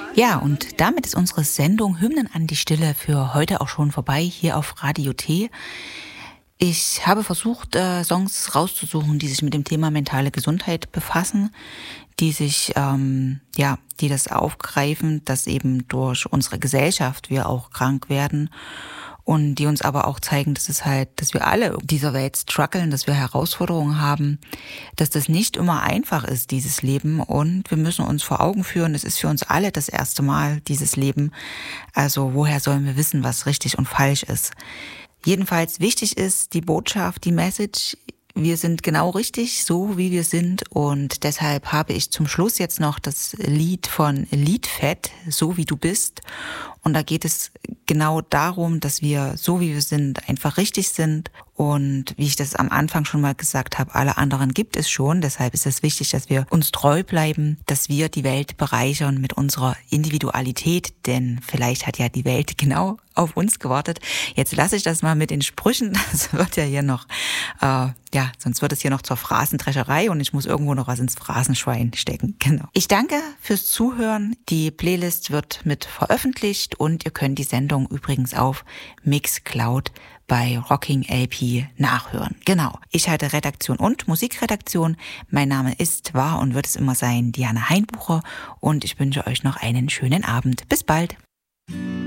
Ja, und damit ist unsere Sendung Hymnen an die Stille für heute auch schon vorbei hier auf Radio T. Ich habe versucht, Songs rauszusuchen, die sich mit dem Thema mentale Gesundheit befassen, die das aufgreifen, dass eben durch unsere Gesellschaft wir auch krank werden und die uns aber auch zeigen, dass wir alle in dieser Welt strugglen, dass wir Herausforderungen haben, dass das nicht immer einfach ist, dieses Leben, und wir müssen uns vor Augen führen, es ist für uns alle das erste Mal, dieses Leben. Also woher sollen wir wissen, was richtig und falsch ist? Jedenfalls wichtig ist die Botschaft, die Message: Wir sind genau richtig, so wie wir sind, und deshalb habe ich zum Schluss jetzt noch das Lied von Liedfett, So wie du bist. Und da geht es genau darum, dass wir, so wie wir sind, einfach richtig sind. Und wie ich das am Anfang schon mal gesagt habe, alle anderen gibt es schon. Deshalb ist es wichtig, dass wir uns treu bleiben, dass wir die Welt bereichern mit unserer Individualität. Denn vielleicht hat ja die Welt genau auf uns gewartet. Jetzt lasse ich das mal mit den Sprüchen. Das wird ja hier noch, sonst wird es hier noch zur Phrasendrescherei und ich muss irgendwo noch was ins Phrasenschwein stecken. Genau. Ich danke fürs Zuhören. Die Playlist wird mit veröffentlicht und ihr könnt die Sendung übrigens auf Mixcloud bei Rocking LP nachhören. Genau. Ich halte Redaktion und Musikredaktion. Mein Name ist, war und wird es immer sein, Diana Heinbucher, und ich wünsche euch noch einen schönen Abend. Bis bald.